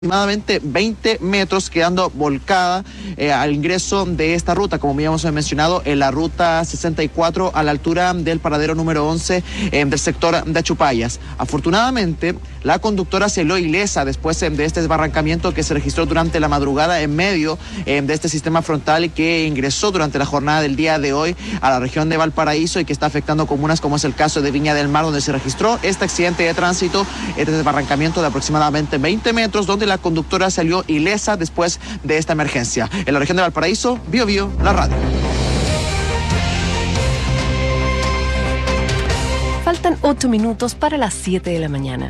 aproximadamente 20 metros, quedando volcada al ingreso de esta ruta, como habíamos mencionado, en la ruta 64 a la altura del paradero número 11 del sector de Achupayas. Afortunadamente, la conductora salió ilesa después de este desbarrancamiento que se registró durante la madrugada en medio de este sistema frontal que ingresó durante la jornada del día de hoy a la región de Valparaíso y que está afectando comunas como es el caso de Viña del Mar, donde se registró este accidente de tránsito, este desbarrancamiento de aproximadamente 20 metros, donde la conductora salió ilesa después de esta emergencia. En la región de Valparaíso, Bío Bío, la radio. Faltan 8 minutos para las 7 de la mañana.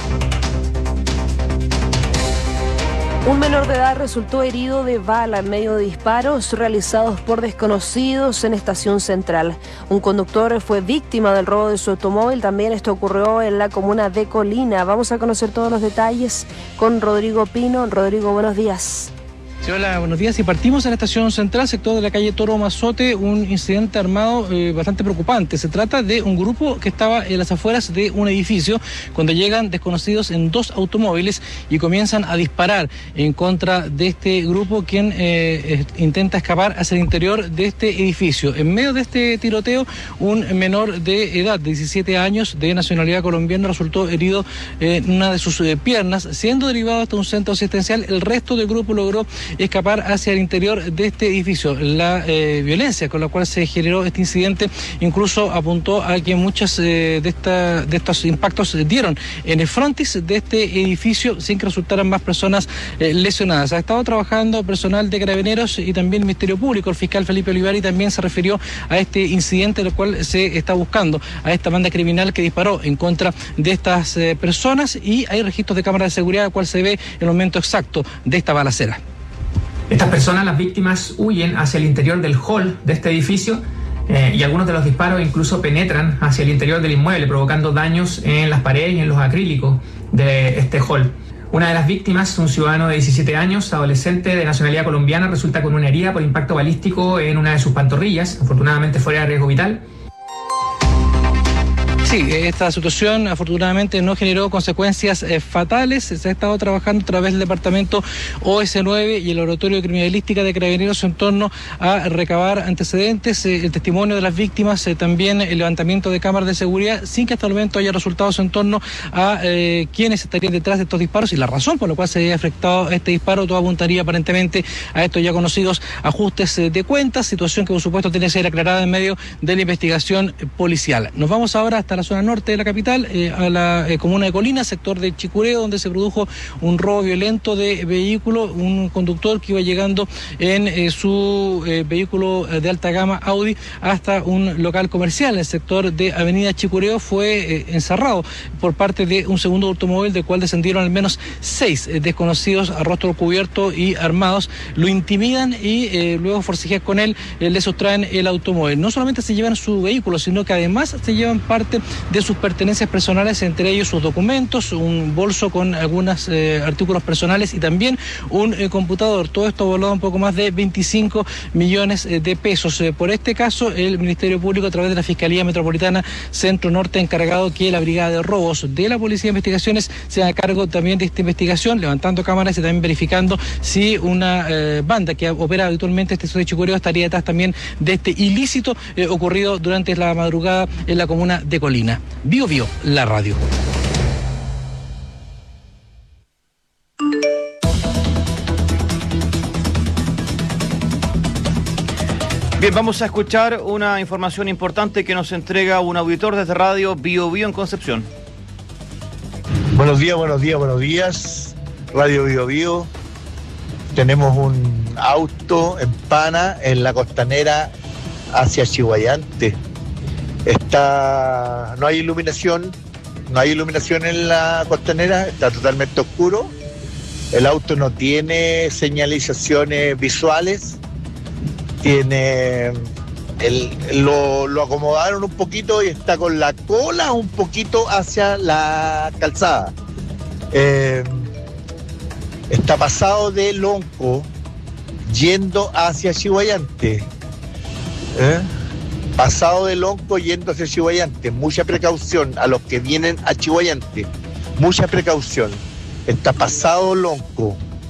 Un menor de edad resultó herido de bala en medio de disparos realizados por desconocidos en Estación Central. Un conductor fue víctima del robo de su automóvil. También esto ocurrió en la comuna de Colina. Vamos a conocer todos los detalles con Rodrigo Pino. Rodrigo, buenos días. Sí, hola, buenos días. Y partimos en la Estación Central, sector de la calle Toro Mazote, un incidente armado bastante preocupante. Se trata de un grupo que estaba en las afueras de un edificio cuando llegan desconocidos en 2 automóviles y comienzan a disparar en contra de este grupo, quien intenta escapar hacia el interior de este edificio. En medio de este tiroteo, un menor de edad, de 17 años, de nacionalidad colombiana, resultó herido en una de sus piernas, siendo derivado hasta un centro asistencial. El resto del grupo logró escapar hacia el interior de este edificio. La violencia con la cual se generó este incidente incluso apuntó a que muchos de estos impactos dieron en el frontis de este edificio sin que resultaran más personas lesionadas. Ha estado trabajando personal de Carabineros y también el Ministerio Público. El fiscal Felipe Olivari también se refirió a este incidente en el cual se está buscando a esta banda criminal que disparó en contra de estas personas, y hay registros de cámara de seguridad al cual se ve el momento exacto de esta balacera. Estas personas, las víctimas, huyen hacia el interior del hall de este edificio y algunos de los disparos incluso penetran hacia el interior del inmueble, provocando daños en las paredes y en los acrílicos de este hall. Una de las víctimas, un ciudadano de 17 años, adolescente de nacionalidad colombiana, resulta con una herida por impacto balístico en una de sus pantorrillas, afortunadamente fuera de riesgo vital. Sí, esta situación afortunadamente no generó consecuencias fatales. Se ha estado trabajando a través del departamento OS9 y el Laboratorio de Criminalística de Carabineros en torno a recabar antecedentes, el testimonio de las víctimas, también el levantamiento de cámaras de seguridad, sin que hasta el momento haya resultados en torno a quiénes estarían detrás de estos disparos y la razón por la cual se haya efectuado este disparo. Todo apuntaría aparentemente a estos ya conocidos ajustes de cuentas, situación que por supuesto tiene que ser aclarada en medio de la investigación policial. Nos vamos ahora hasta la zona norte de la capital, a la comuna de Colina, sector de Chicureo, donde se produjo un robo violento de vehículo. Un conductor que iba llegando en su vehículo de alta gama Audi hasta un local comercial en el sector de Avenida Chicureo fue encerrado por parte de un segundo automóvil, del cual descendieron al menos 6 desconocidos a rostro cubierto y armados. Lo intimidan y luego forcejean con él, le sustraen el automóvil. No solamente se llevan su vehículo, sino que además se llevan parte de sus pertenencias personales, entre ellos sus documentos, un bolso con algunos artículos personales y también un computador. Todo esto valorado un poco más de 25 millones de pesos. Por este caso, el Ministerio Público, a través de la Fiscalía Metropolitana Centro Norte, ha encargado que la Brigada de Robos de la Policía de Investigaciones se haga cargo también de esta investigación, levantando cámaras y también verificando si una banda que opera habitualmente este sector de Chicureo estaría detrás también de este ilícito ocurrido durante la madrugada en la comuna de Colina. Bío Bío, la radio. Bien, vamos a escuchar una información importante que nos entrega un auditor desde Radio Bío Bío en Concepción. Buenos días, buenos días, buenos días. Radio Bío Bío. Tenemos un auto en Pana, en la costanera hacia Chihuayante. No hay iluminación en la costanera, está totalmente oscuro. El auto no tiene señalizaciones visuales, lo acomodaron un poquito y está con la cola un poquito hacia la calzada. Está pasado de Lonco yendo hacia Chihuayante. Pasado de Lonco yendo hacia Chihuayante. Mucha precaución a los que vienen a Chihuayante. Mucha precaución. Está pasado Lonco